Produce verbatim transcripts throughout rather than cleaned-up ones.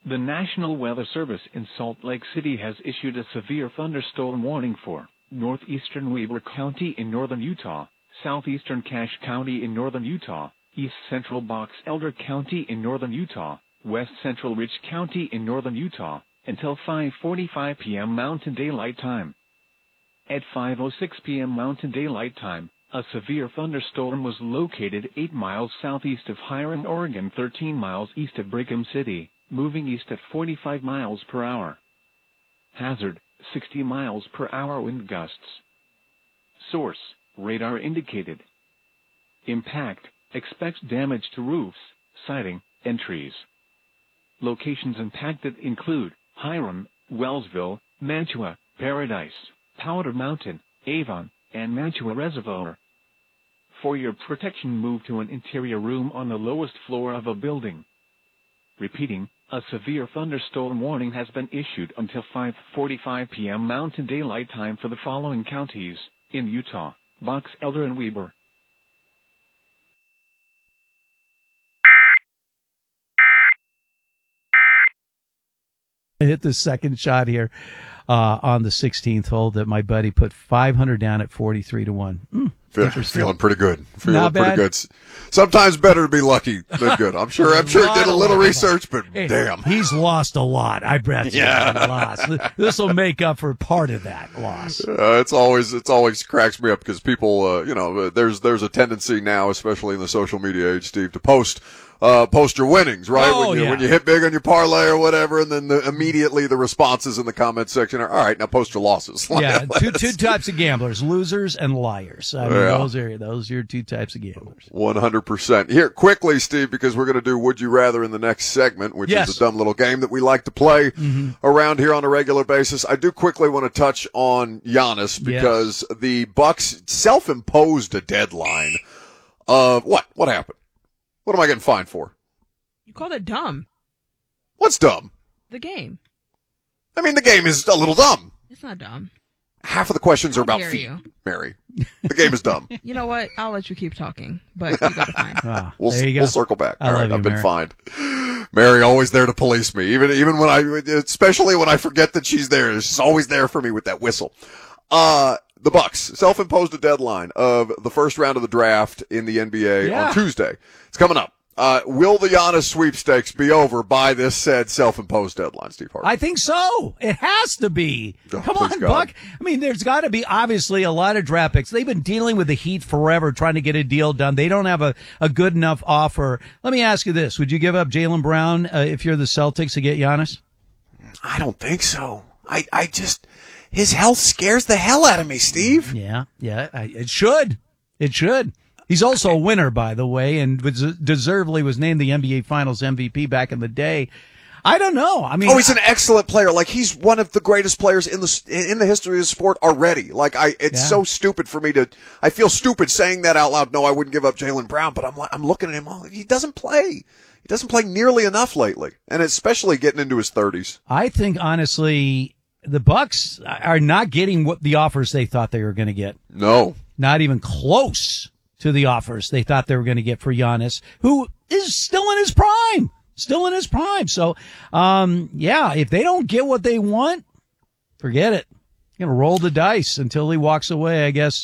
The National Weather Service in Salt Lake City has issued a severe thunderstorm warning for northeastern Weber County in northern Utah, southeastern Cache County in northern Utah, east central Box Elder County in northern Utah, west central Rich County in northern Utah, until five forty-five p.m. Mountain Daylight Time. At five oh six p.m. Mountain Daylight Time, a severe thunderstorm was located eight miles southeast of Hiram, Oregon, thirteen miles east of Brigham City, moving east at forty-five miles per hour. Hazard, sixty miles per hour wind gusts. Source, radar indicated. Impact, expects damage to roofs, siding, and trees. Locations impacted include Hiram, Wellsville, Mantua, Paradise, Powder Mountain, Avon, and Mantua Reservoir. For your protection, move to an interior room on the lowest floor of a building. Repeating, a severe thunderstorm warning has been issued until five forty-five p.m. Mountain Daylight Time for the following counties in Utah: Box Elder and Weber. I hit the second shot here uh, on the sixteenth hole that my buddy put five hundred down at forty-three to one. Mm, Feel, feeling pretty good. Feeling Not pretty bad. good. Sometimes better to be lucky than good. I'm sure. I'm sure he did a little research, but Hey, damn, he's lost a lot. I bet. Yeah. He lost. This will make up for part of that loss. Uh, it's always it's always cracks me up because people, uh, you know, uh, there's there's a tendency now, especially in the social media age, Steve, to post. Uh, post your winnings, right? Oh, when you, yeah. when you hit big on your parlay or whatever, and then the, immediately the responses in the comment section are, all right, now post your losses. Yeah, two two types of gamblers: losers and liars. I mean, Yeah. those are those are your two types of gamblers. one hundred percent. Here, quickly, Steve, because we're going to do Would You Rather in the next segment, which Yes. is a dumb little game that we like to play Mhm. around here on a regular basis. I do quickly want to touch on Giannis because the Bucks self-imposed a deadline of what? What happened? What am I getting fined for? You called it dumb. What's dumb? The game. I mean, the game is a little dumb. It's not dumb. Half of the questions are How about dare feet, you. Mary. The game is dumb. You know what? I'll let you keep talking, but you got to find. Ah, We'll, there you go. we'll circle back. I All love right, you, I've been Mary. fined. Mary always there to police me, even even when I, especially when I forget that she's there. She's always there for me with that whistle. Uh, the Bucks self-imposed a deadline of the first round of the draft in the N B A Yeah. on Tuesday. It's coming up. Uh, will the Giannis sweepstakes be over by this said self-imposed deadline, Steve Harvey? I think so. It has to be. Oh, Come please on, God. Buck. I mean, there's got to be obviously a lot of draft picks. They've been dealing with the Heat forever, trying to get a deal done. They don't have a, a good enough offer. Let me ask you this. Would you give up Jaylen Brown uh, if you're the Celtics to get Giannis? I don't think so. I, I just, his health scares the hell out of me, Steve. Yeah, yeah. I, it should. It should. He's also a winner, by the way, and was, deservedly was named the N B A Finals M V P back in the day. I don't know. I mean, Oh, he's an excellent player. Like, he's one of the greatest players in the in the history of the sport already. Like, I, it's Yeah. so stupid for me to. I feel stupid saying that out loud. No, I wouldn't give up Jaylen Brown, but I'm like, I'm looking at him. Oh, he doesn't play. He doesn't play nearly enough lately, and especially getting into his thirties. I think honestly, the Bucks are not getting what the offers they thought they were going to get. No, Not even close to the offers they thought they were going to get for Giannis, who is still in his prime, still in his prime. So, um, yeah, if they don't get what they want, forget it. You're going to roll the dice until he walks away, I guess,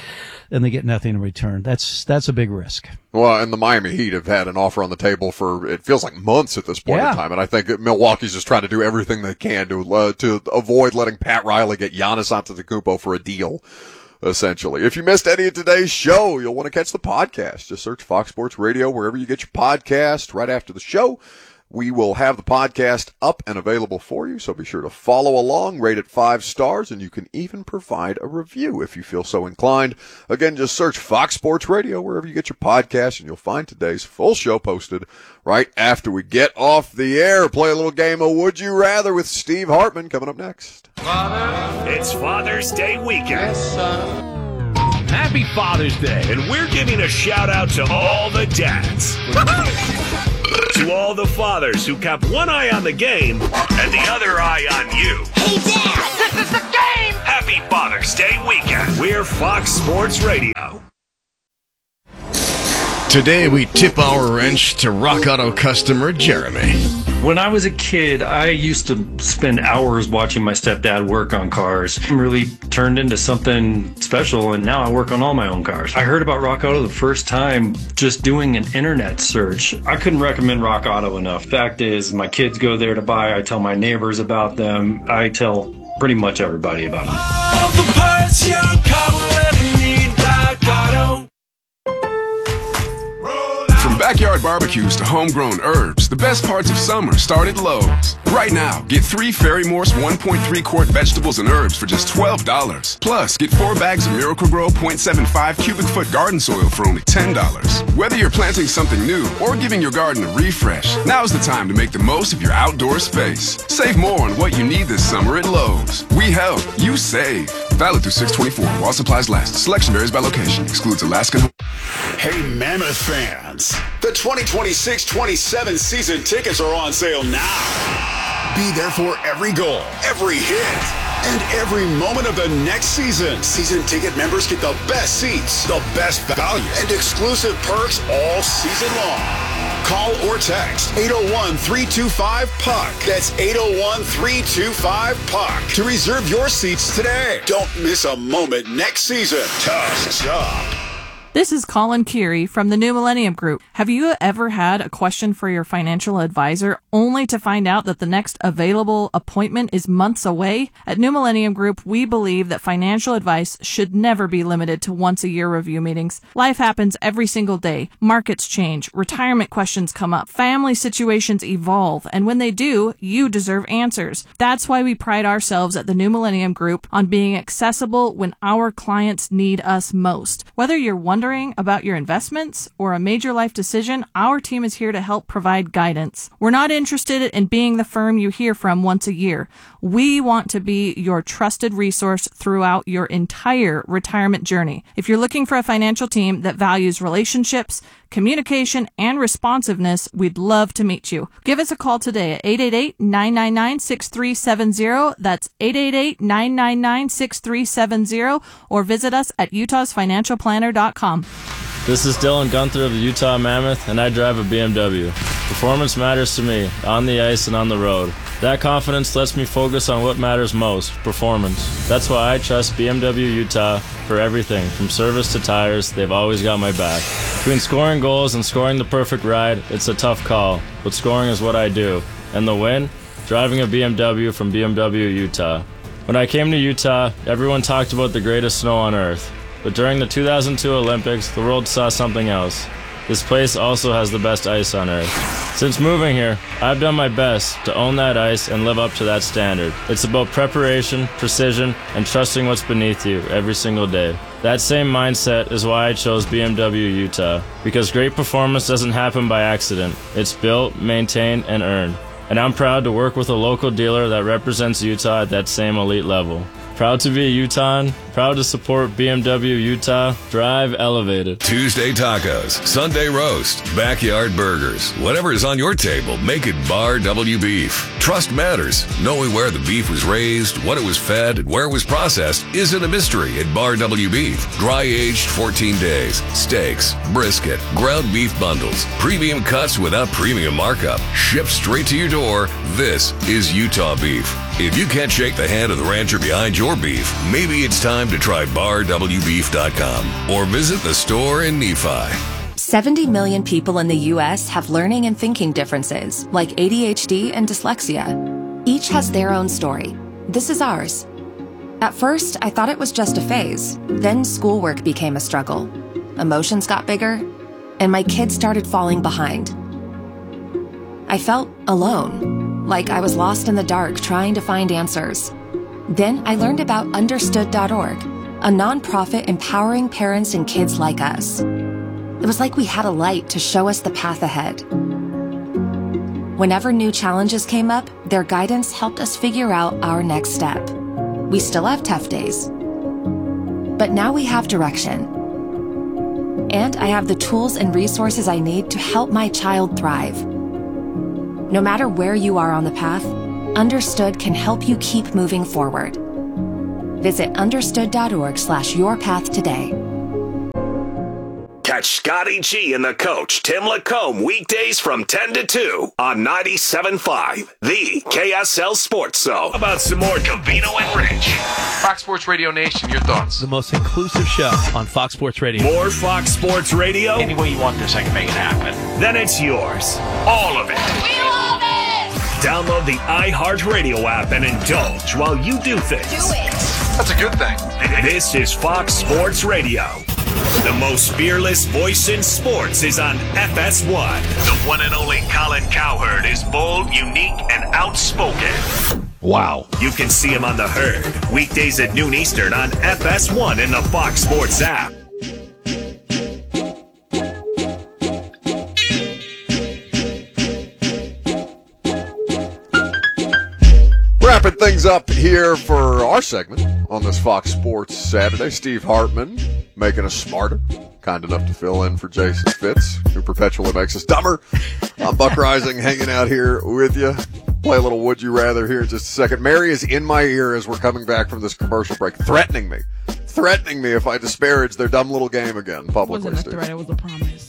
and they get nothing in return. That's, that's a big risk. well, and the Miami Heat have had an offer on the table for it feels like months at this point Yeah. in time, and I think that Milwaukee's just trying to do everything they can to uh, to avoid letting Pat Riley get Giannis Antetokounmpo for a deal. Essentially. If you missed any of today's show, you'll want to catch the podcast. Just search Fox Sports Radio wherever you get your podcast. Right after the show, we will have the podcast up and available for you, so be sure to follow along, rate it five stars, and you can even provide a review if you feel so inclined. Again, just search Fox Sports Radio wherever you get your podcast, and you'll find today's full show posted right after we get off the air. Play a little game of Would You Rather with Steve Hartman coming up next. It's Father's Day weekend. Happy Father's Day, and we're giving a shout out to all the dads. To all the fathers who kept one eye on the game and the other eye on you. Hey, Dad! This is the game! Happy Father's Day weekend. We're Fox Sports Radio. Today we tip our wrench to Rock Auto customer Jeremy. When I was a kid, I used to spend hours watching my stepdad work on cars. It really turned into something special, and now I work on all my own cars. I heard about Rock Auto the first time just doing an internet search. I couldn't recommend Rock Auto enough. Fact is, my kids go there to buy. I tell my neighbors about them. I tell pretty much everybody about them. All the parts your car will ever need, Rock Auto. From backyard barbecues to homegrown herbs, the best parts of summer start at Lowe's. Right now, get three Fairy Morse one point three quart vegetables and herbs for just twelve dollars. Plus, get four bags of Miracle-Gro point seven five cubic foot garden soil for only ten dollars. Whether you're planting something new or giving your garden a refresh, now's the time to make the most of your outdoor space. Save more on what you need this summer at Lowe's. We help, you save. Valid through six twenty-four while supplies last. Selection varies by location. Excludes Alaska. Hey, Mammoth fans. The twenty twenty-six twenty-seven season tickets are on sale now. Be there for every goal, every hit, and every moment of the next season. Season ticket members get the best seats, the best value, and exclusive perks all season long. Call or text eight oh one, three two five, P U C K. That's eight oh one, three two five, P U C K to reserve your seats today. Don't miss a moment next season. Tough job. This is Colin Keary from the New Millennium Group. Have you ever had a question for your financial advisor only to find out that the next available appointment is months away? At New Millennium Group, we believe that financial advice should never be limited to once-a-year review meetings. Life happens every single day. Markets change, retirement questions come up, family situations evolve, and when they do, you deserve answers. That's why we pride ourselves at the New Millennium Group on being accessible when our clients need us most. Whether you're wondering about your investments or a major life decision, our team is here to help provide guidance. We're not interested in being the firm you hear from once a year. We want to be your trusted resource throughout your entire retirement journey. If you're looking for a financial team that values relationships, communication, and responsiveness, we'd love to meet you. Give us a call today at eight eight eight, nine nine nine, six three seven zero. That's eight eight eight, nine nine nine, six three seven zero, or visit us at utahs financial planner dot com. This is Dylan Gunther of the Utah Mammoth, and I drive a B M W. Performance matters to me, on the ice and on the road. That confidence lets me focus on what matters most, performance. That's why I trust B M W Utah for everything, from service to tires. They've always got my back. Between scoring goals and scoring the perfect ride, it's a tough call, but scoring is what I do. And the win? Driving a B M W from B M W Utah. When I came to Utah, everyone talked about the greatest snow on earth. But during the two thousand two Olympics, the world saw something else. This place also has the best ice on earth. Since moving here, I've done my best to own that ice and live up to that standard. It's about preparation, precision, and trusting what's beneath you every single day. That same mindset is why I chose B M W Utah, because great performance doesn't happen by accident. It's built, maintained, and earned. And I'm proud to work with a local dealer that represents Utah at that same elite level. Proud to be a Utahn, proud to support B M W Utah, drive elevated. Tuesday tacos, Sunday roast, backyard burgers. Whatever is on your table, make it Bar W Beef. Trust matters. Knowing where the beef was raised, what it was fed, and where it was processed isn't a mystery at Bar W Beef. Dry aged fourteen days, steaks, brisket, ground beef bundles, premium cuts without premium markup, shipped straight to your door. This is Utah beef. If you can't shake the hand of the rancher behind your beef, maybe it's time to try bar w beef dot com or visit the store in Nephi. seventy million people in the U S have learning and thinking differences, like A D H D and dyslexia. Each has their own story. This is ours. At first, I thought it was just a phase. Then schoolwork became a struggle. Emotions got bigger, and my kids started falling behind. I felt alone, like I was lost in the dark trying to find answers. Then I learned about understood dot org, a nonprofit empowering parents and kids like us. It was like we had a light to show us the path ahead. Whenever new challenges came up, their guidance helped us figure out our next step. We still have tough days, but now we have direction. And I have the tools and resources I need to help my child thrive. No matter where you are on the path, Understood can help you keep moving forward. Visit understood dot org slash your path today. Catch Catch Scotty G and the coach, Tim Lacombe, weekdays from ten to two on ninety-seven point five, the K S L Sports Zone. How about some more Covino and Rich? Fox Sports Radio Nation, your thoughts? The most inclusive show on Fox Sports Radio. More Fox Sports Radio? Any way you want this, I can make it happen. Then it's yours. All of it. We love it! Download the iHeartRadio app and indulge while you do things. Do it! That's a good thing. This is Fox Sports Radio. The most fearless voice in sports is on F S one. The one and only Colin Cowherd is bold, unique, and outspoken. Wow. You can see him on The Herd, weekdays at noon Eastern on F S one in the Fox Sports app. Wrapping things up here for our segment on this Fox Sports Saturday. Steve Hartman making us smarter, kind enough to fill in for Jason Fitz, who perpetually makes us dumber. I'm Buck Rising, hanging out here with you. Play a little Would You Rather here in just a second. Mary is in my ear as we're coming back from this commercial break, threatening me, threatening me if I disparage their dumb little game again publicly. It wasn't a threat, it was a promise.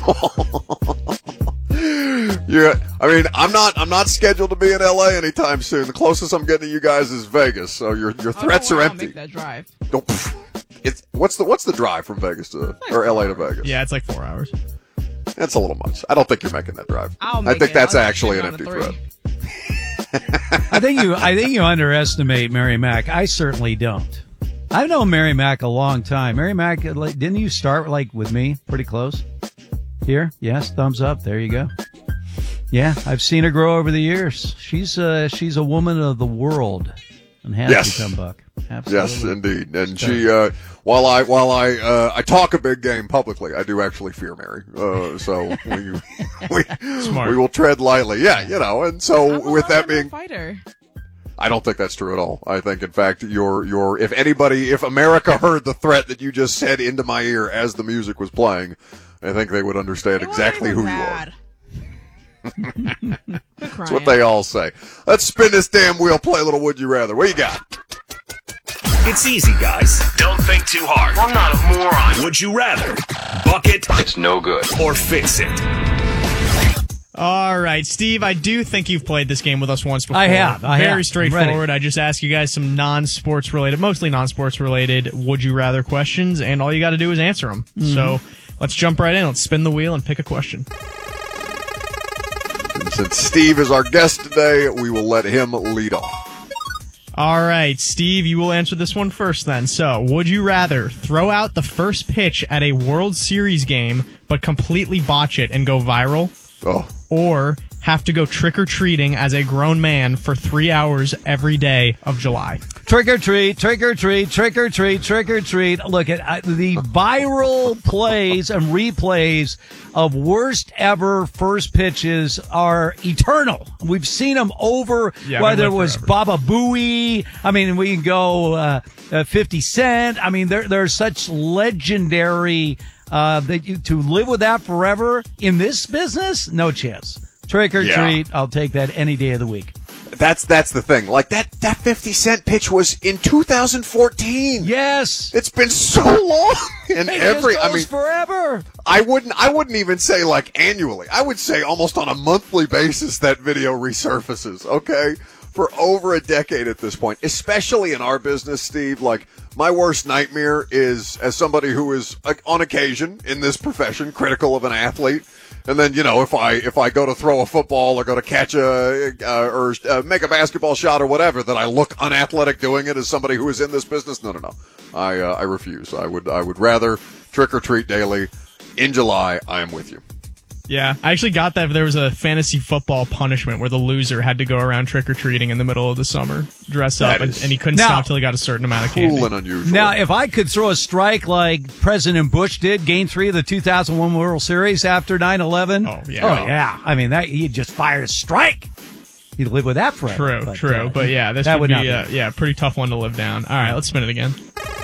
Yeah, I mean, I'm not, I'm not scheduled to be in L A anytime soon. The closest I'm getting to you guys is Vegas, so your your threats oh, are I'll empty. Make that drive. Don't, it's what's the what's the drive from Vegas to or L A to Vegas? Yeah, it's like four hours. That's a little much. I don't think you're making that drive. I'll I make think it. that's I'll actually an down empty to threat. I think you I think you underestimate Mary Mack. I certainly don't. I've known Mary Mack a long time. Mary Mack, like, didn't you start like with me? Pretty close. Here, yes, thumbs up. There you go. Yeah, I've seen her grow over the years. She's uh, she's a woman of the world, and has Yes. become, Buck. Absolutely. Yes, indeed. And she, uh, while I while I uh, I talk a big game publicly, I do actually fear Mary. Uh, so we we Smart. we will tread lightly. Yeah, you know. And so I'm a with that Lionel being, fighter. I don't think that's true at all. I think, in fact, you're, you're, if anybody, if America heard the threat that you just said into my ear as the music was playing, I think they would understand It exactly who wasn't you are. bad. That's what they all say. Let's spin this damn wheel, play a little Would You Rather. What you got? It's easy, guys. Don't think too hard. I'm not a moron. Would you rather bucket It's no good. or fix it? All right, Steve, I do think you've played this game with us once before. I have. I Very have. I'm straightforward. ready. I just ask you guys some non-sports related, mostly non-sports related, would you rather questions, and all you got to do is answer them. Mm-hmm. So let's jump right in. Let's spin the wheel and pick a question. And since Steve is our guest today, we will let him lead off. All right, Steve, you will answer this one first then. So, would you rather throw out the first pitch at a World Series game but completely botch it and go viral? Oh. Or have to go trick-or-treating as a grown man for three hours every day of July? Trick or treat, trick or treat, trick or treat, trick or treat. Look at uh, the viral plays and replays of worst ever first pitches are eternal. We've seen them over, Yeah, we whether it live was forever. Baba Booey. I mean, we can go uh, uh, fifty Cent. I mean, they're, they're such legendary uh, that you, to live with that forever in this business, no chance. Trick or Yeah. treat, I'll take that any day of the week. That's that's the thing. Like that that fifty Cent pitch was in two thousand fourteen. Yes, it's been so long, and it every just I goes mean forever. I wouldn't I wouldn't even say like annually. I would say almost on a monthly basis that video resurfaces. Okay, for over a decade at this point, especially in our business, Steve. Like my worst nightmare is as somebody who is like, on occasion in this profession critical of an athlete. And then, you know, if I if I go to throw a football or go to catch a uh, or uh, make a basketball shot or whatever, that I look unathletic doing it as somebody who is in this business. No, no, no. I uh, I refuse. I would I would rather trick or treat daily in July. I am with you. Yeah, I actually got that. There was a fantasy football punishment where the loser had to go around trick-or-treating in the middle of the summer, dress up, and, and he couldn't Now- stop till he got a certain amount of candy. Cool and unusual. Now, if I could throw a strike like President Bush did, Game Three of the two thousand one World Series after nine eleven. Oh yeah, oh yeah. I mean, that he just fired a strike. You'd live with that forever. True, but, true. uh, but yeah, this that would, would be, not uh, yeah, pretty tough one to live down. All right, let's spin it again.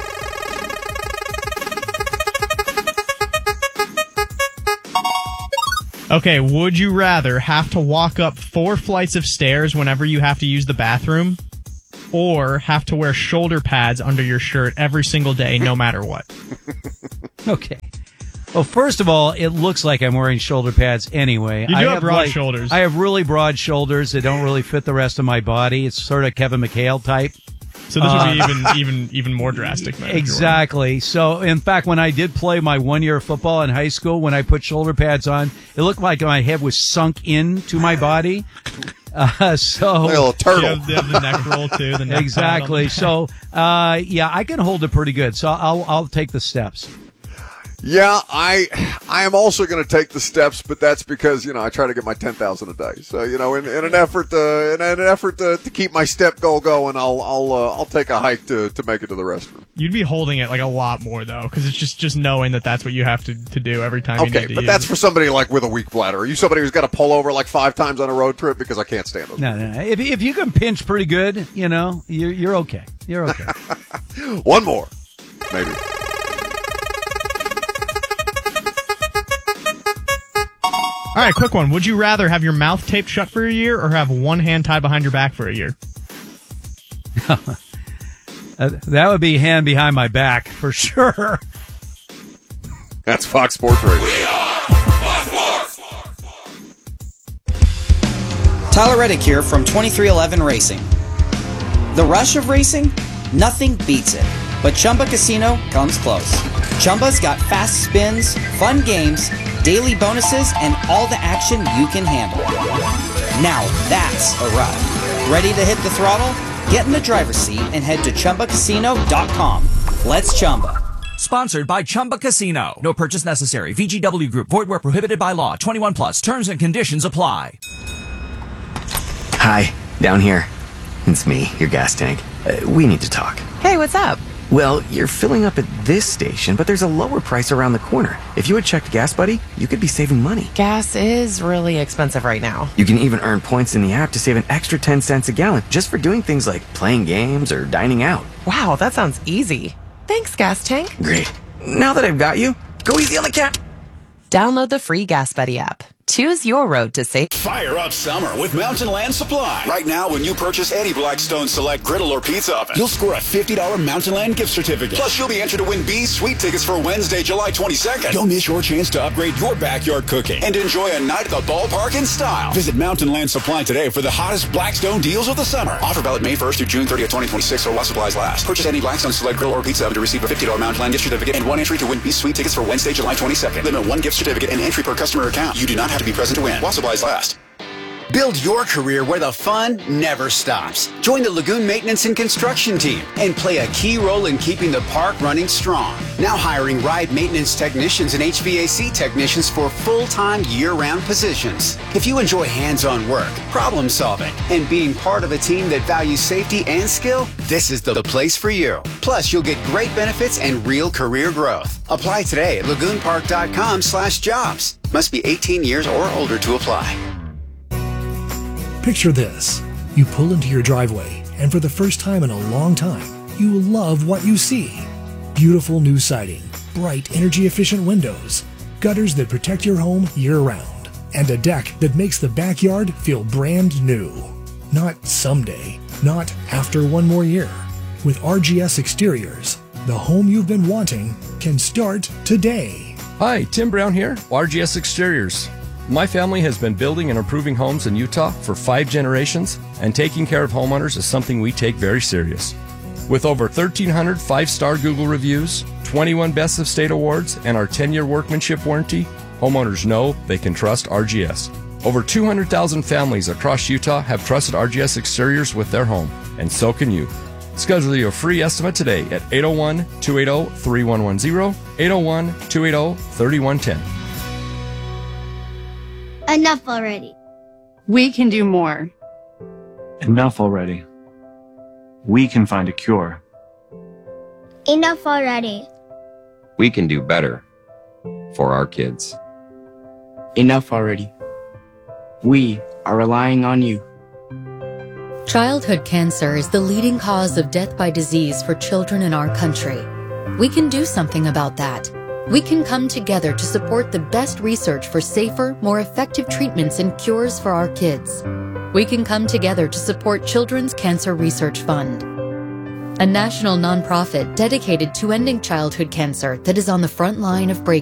Okay, would you rather have to walk up four flights of stairs whenever you have to use the bathroom, or have to wear shoulder pads under your shirt every single day, no matter what? Okay. Well, first of all, it looks like I'm wearing shoulder pads anyway. You do I have broad like, shoulders. I have really broad shoulders that don't really fit the rest of my body. It's sort of Kevin McHale type. So this would be Uh, even even even more drastic. Then, if you're Exactly. So, in fact, when I did play my one year of football in high school, when I put shoulder pads on, it looked like my head was sunk into my body. Uh, so Like a little turtle. You have, they have the neck roll too. The neck exactly. So, uh, yeah, I can hold it pretty good. So I'll I'll take the steps. Yeah, I I am also going to take the steps, but that's because, you know, I try to get my ten thousand a day. So, you know, in, in an effort to in an effort to, to keep my step goal going, I'll I'll uh, I'll take a hike to, to make it to the restroom. You'd be holding it like a lot more though, because it's just just knowing that that's what you have to, to do every time. you Okay, need to but use that's it. for somebody like with a weak bladder. Are you somebody who's got to pull over like five times on a road trip? Because I can't stand those. No, no, no. If if you can pinch pretty good, you know, you're you're okay. You're okay. One more, maybe. All right, quick one. Would you rather have your mouth taped shut for a year or have one hand tied behind your back for a year? Uh, that would be hand behind my back for sure. That's Fox Sports Radio. Tyler Reddick here from twenty-three eleven Racing. The rush of racing? Nothing beats it. But Chumba Casino comes close. Chumba's got fast spins, fun games, daily bonuses, and all the action you can handle. Now that's a ride. Ready to hit the throttle? Get in the driver's seat and head to Chumba Casino dot com. Let's Chumba. Sponsored by Chumba Casino. No purchase necessary. V G W Group. Void where prohibited by law. twenty-one plus. Terms and conditions apply. Hi, down here. It's me, your gas tank. Uh, we need to talk. Hey, what's up? Well, you're filling up at this station, but there's a lower price around the corner. If you had checked Gas Buddy, you could be saving money. Gas is really expensive right now. You can even earn points in the app to save an extra ten cents a gallon just for doing things like playing games or dining out. Wow, that sounds easy. Thanks, Gas Tank. Great. Now that I've got you, go easy on the cat. Download the free Gas Buddy app. Choose your road to safe. Fire up summer with Mountain Land Supply. Right now, when you purchase any Blackstone Select griddle or pizza oven, you'll score a fifty dollars Mountain Land gift certificate. Plus, you'll be entered to win B's Sweet tickets for Wednesday, July twenty-second. Don't miss your chance to upgrade your backyard cooking and enjoy a night at the ballpark in style. Visit Mountain Land Supply today for the hottest Blackstone deals of the summer. Offer valid May first through June thirtieth, twenty twenty-six, or while supplies last. Purchase any Blackstone Select griddle or pizza oven to receive a fifty dollars Mountain Land gift certificate and one entry to win B's Sweet tickets for Wednesday, July twenty-second. Limit one gift certificate and entry per customer account. You do not have to be present to win. While supplies last. Build your career where the fun never stops. Join the Lagoon Maintenance and Construction team and play a key role in keeping the park running strong. Now hiring ride maintenance technicians and H V A C technicians for full-time year-round positions. If you enjoy hands-on work, problem solving, and being part of a team that values safety and skill, this is the place for you. Plus, you'll get great benefits and real career growth. Apply today at lagoonpark.com slash jobs. Must be eighteen years or older to apply. Picture this. You pull into your driveway, and for the first time in a long time, you will love what you see. Beautiful new siding, bright energy-efficient windows, gutters that protect your home year-round, and a deck that makes the backyard feel brand new. Not someday, not after one more year. With R G S Exteriors, the home you've been wanting can start today. Hi, Tim Brown here, R G S Exteriors. My family has been building and improving homes in Utah for five generations, and taking care of homeowners is something we take very serious. With over thirteen hundred five-star Google reviews, twenty-one Best of State awards, and our ten-year workmanship warranty, homeowners know they can trust R G S. Over two hundred thousand families across Utah have trusted R G S Exteriors with their home, and so can you. Schedule your free estimate today at eight oh one, two eight oh, three one one zero, eight oh one, two eight oh, three one one zero. Enough already. We can do more. Enough already. We can find a cure. Enough already. We can do better for our kids. Enough already. We are relying on you. Childhood cancer is the leading cause of death by disease for children in our country. We can do something about that. We can come together to support the best research for safer, more effective treatments and cures for our kids. We can come together to support Children's Cancer Research Fund, a national nonprofit dedicated to ending childhood cancer that is on the front line of breakthrough.